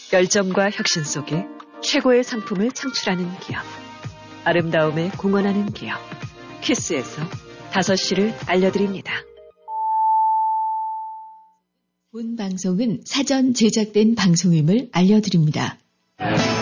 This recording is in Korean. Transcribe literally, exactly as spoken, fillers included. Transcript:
열정과 혁신 속에 최고의 상품을 창출하는 기업. 아름다움에 공헌하는 기업. 키스에서 다섯 시를 알려드립니다. 본 방송은 사전 제작된 방송임을 알려드립니다.